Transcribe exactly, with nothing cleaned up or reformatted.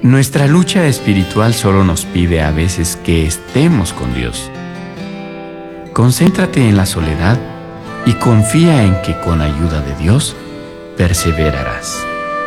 Nuestra lucha espiritual solo nos pide a veces que estemos con Dios. Concéntrate en la soledad y confía en que con ayuda de Dios perseverarás.